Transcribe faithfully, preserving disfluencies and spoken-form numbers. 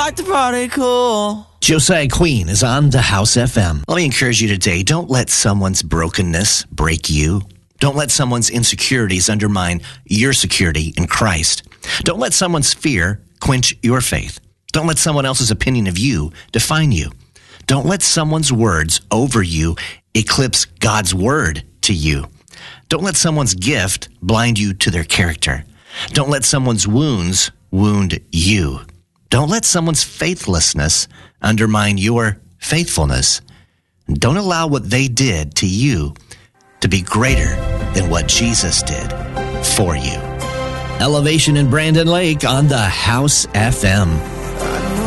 like to party cool. Josiah Queen is on the House F M. Let me encourage you today, don't let someone's brokenness break you. Don't let someone's insecurities undermine your security in Christ. Don't let someone's fear quench your faith. Don't let someone else's opinion of you define you. Don't let someone's words over you eclipse God's word to you. Don't let someone's gift blind you to their character. Don't let someone's wounds wound you. Don't let someone's faithlessness undermine your faithfulness. Don't allow what they did to you to be greater than what Jesus did for you. Elevation in Brandon Lake on the House F M.